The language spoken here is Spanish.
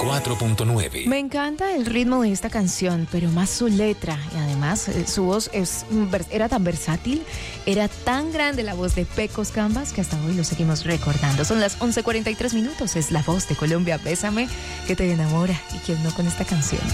94.9. Me encanta el ritmo de esta canción, pero más su letra. Y además, su voz era tan versátil, era tan grande la voz de Pecos Gambas que hasta hoy lo seguimos recordando. Son las 11:43 minutos. Es la voz de Colombia. Bésame, que te enamora. Y quién no con esta canción.